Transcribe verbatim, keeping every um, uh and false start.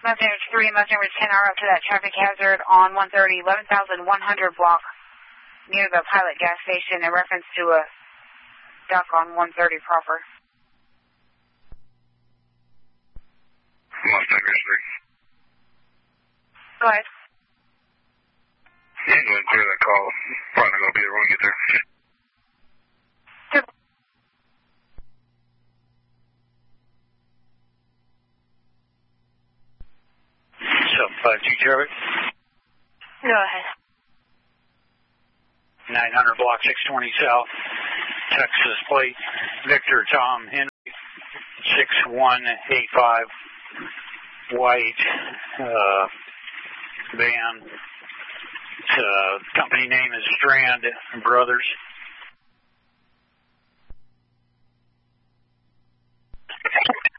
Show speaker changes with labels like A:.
A: Mustang three, Mustang ten are up to that traffic hazard on one thirty, eleven thousand one hundred block near the Pilot gas station in reference to a duck on one thirty proper.
B: Mustang three.
A: Go ahead.
B: You ain't going to clear that call. Probably not going to be able to get there.
C: seven five two Traffic.
A: Go ahead.
C: nine hundred block six twenty South, Texas plate, Victor Tom Henry, six one eight five, white, uh, van. Uh, company name is Strand Brothers.